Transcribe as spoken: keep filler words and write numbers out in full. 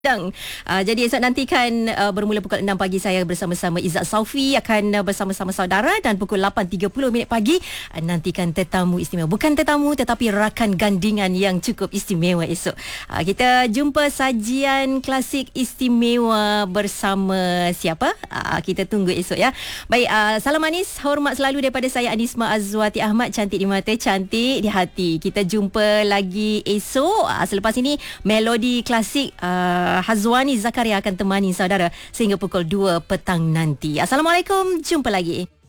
Dan, uh, jadi esok nantikan uh, bermula pukul enam pagi saya bersama-sama Izzat Saufi akan uh, bersama-sama saudara, dan pukul lapan tiga puluh minit pagi uh, nantikan tetamu istimewa. Bukan tetamu tetapi rakan gandingan yang cukup istimewa esok. Uh, kita jumpa sajian klasik istimewa bersama siapa? Uh, kita tunggu esok ya. Baik, uh, salam manis, hormat selalu daripada saya Anisma Azwati Ahmad. Cantik di mata, cantik di hati. Kita jumpa lagi esok. Uh, selepas ini melodi klasik uh, Hazwani Zakaria akan temani saudara sehingga pukul dua petang nanti. Assalamualaikum, jumpa lagi.